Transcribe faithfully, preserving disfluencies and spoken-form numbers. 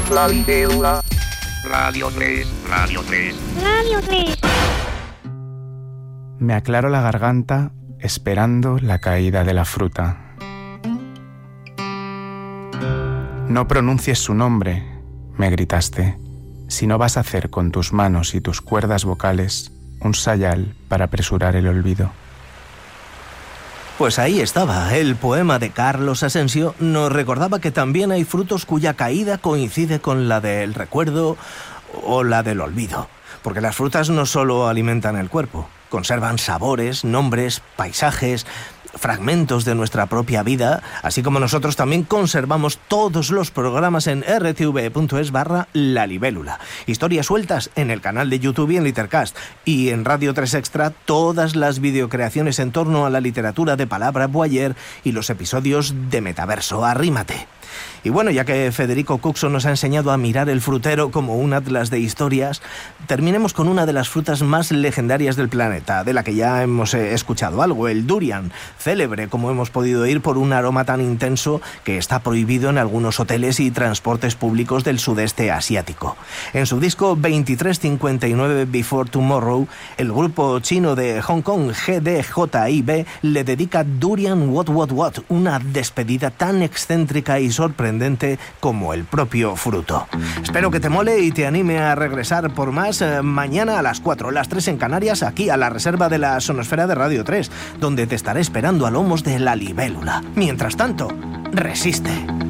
La libélula. Radio tres, Radio tres. Radio tres. Me aclaro la garganta esperando la caída de la fruta. No pronuncies su nombre, me gritaste, si no vas a hacer con tus manos y tus cuerdas vocales un sayal para apresurar el olvido. Pues ahí estaba, el poema de Carlos Asensio nos recordaba que también hay frutos cuya caída coincide con la del recuerdo o la del olvido, porque las frutas no solo alimentan el cuerpo, conservan sabores, nombres, paisajes, fragmentos de nuestra propia vida, así como nosotros también conservamos todos los programas en r t v punto es barra La Libélula. Historias sueltas en el canal de YouTube y en Litercast, y en Radio tres Extra todas las videocreaciones en torno a la literatura de palabra Boyer y los episodios de Metaverso. Arrímate. Y bueno, ya que Federico Cuxo nos ha enseñado a mirar el frutero como un atlas de historias, terminemos con una de las frutas más legendarias del planeta, de la que ya hemos eh, escuchado algo, el durian, célebre, como hemos podido oír, por un aroma tan intenso que está prohibido en algunos hoteles y transportes públicos del sudeste asiático. En su disco veintitrés cincuenta y nueve Before Tomorrow, el grupo chino de Hong Kong G D J I B le dedica Durian What What What, una despedida tan excéntrica y sorprendente como el propio fruto. Espero que te mole y te anime a regresar por más eh, mañana a las cuatro, las tres en Canarias, aquí a la reserva de la Sonosfera de Radio tres, donde te estaré esperando a lomos de La Libélula. Mientras tanto, resiste.